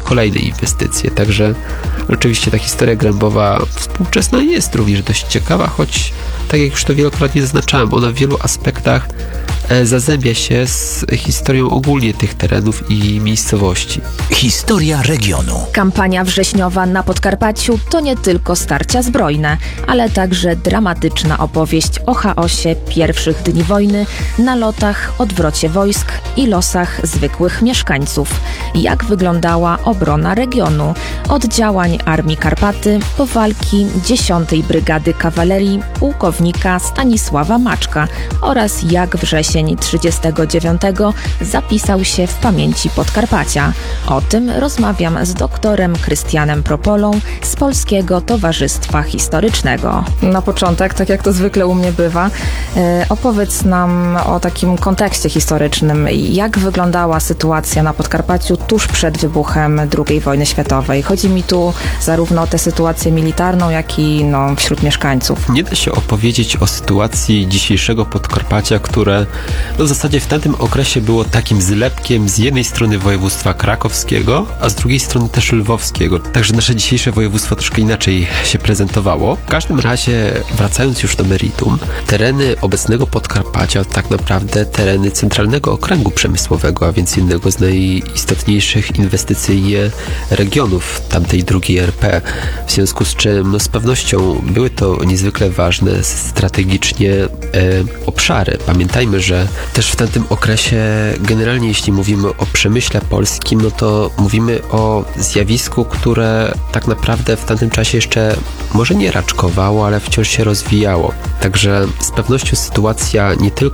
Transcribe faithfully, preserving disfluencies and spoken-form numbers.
kolejne inwestycje. Także oczywiście ta historia Grębowa współczesna jest również dość ciekawa, choć tak jak już to wielokrotnie zaznaczałem, ona w wielu aspektach zazębia się z historią ogólnie tych terenów i miejscowości. Historia regionu. Kampania wrześniowa na Podkarpaciu to nie tylko starcia zbrojne, ale także dramatyczna opowieść o chaosie pierwszych dni wojny, nalotach, odwrocie wojsk i losach zwykłych mieszkańców. Jak wyglądała obrona regionu, od działań Armii Karpaty po walki dziesiątej Brygady Kawalerii pułkownika Stanisława Maczka oraz jak wrzesień trzydziestego dziewiątego zapisał się w pamięci Podkarpacia. O tym rozmawiam z doktorem Krystianem Propolą z Polskiego Towarzystwa Historycznego. Na początek, tak jak to zwykle u mnie bywa, opowiedz nam o takim kontekście historycznym. Jak wyglądała sytuacja na Podkarpaciu tuż przed wybuchem drugiej wojny światowej? Chodzi mi tu zarówno o tę sytuację militarną, jak i no, wśród mieszkańców. Nie da się opowiedzieć o sytuacji dzisiejszego Podkarpacia, które no w zasadzie w tamtym okresie było takim zlepkiem z jednej strony województwa krakowskiego, a z drugiej strony też lwowskiego. Także nasze dzisiejsze województwo troszkę inaczej się prezentowało. W każdym razie, wracając już do meritum, tereny obecnego Podkarpacia, tak naprawdę tereny centralnego okręgu przemysłowego, a więc jednego z najistotniejszych inwestycyjnie regionów tamtej drugiej R P. W związku z czym no, z pewnością były to niezwykle ważne strategicznie e, obszary. Pamiętajmy, że też w tamtym okresie generalnie jeśli mówimy o przemyśle polskim, no to mówimy o zjawisku, które tak naprawdę w tamtym czasie jeszcze może nie raczkowało, ale wciąż się rozwijało. Także z pewnością sytuacja nie tylko